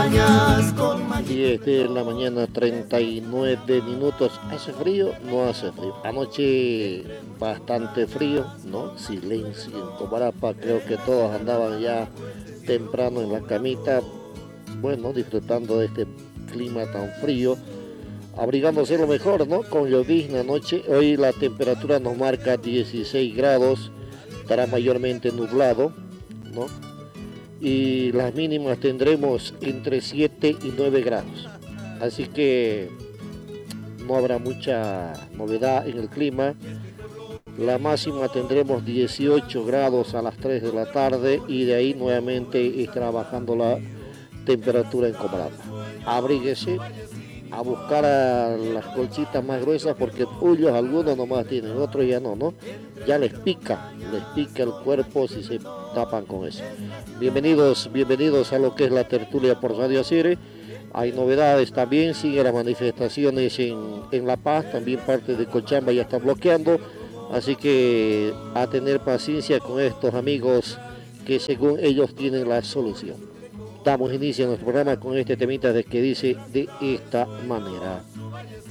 10 de la mañana, 39 minutos. ¿Hace frío? No hace frío. Anoche bastante frío, ¿no? Silencio en Comarapa. Creo que todos andaban ya temprano en la camita, bueno, disfrutando de este clima tan frío, abrigándose lo mejor, ¿no? Con llovizna anoche. Hoy la temperatura nos marca 16 grados, estará mayormente nublado, ¿no? Y las mínimas tendremos entre 7 y 9 grados. Así que no habrá mucha novedad en el clima. La máxima tendremos 18 grados a las 3 de la tarde y de ahí nuevamente estará bajando la temperatura en Comarapa. Abríguese a buscar a las colchitas más gruesas porque pullos algunos nomás tienen, otros ya no, ¿no? Ya les pica el cuerpo si se tapan con eso. Bienvenidos a lo que es la tertulia por Radio Asire. Hay novedades también, siguen las manifestaciones en La Paz, también parte de Cochabamba ya está bloqueando, así que a tener paciencia con estos amigos que según ellos tienen la solución. Damos inicio a nuestro programa con este temita de que dice de esta manera.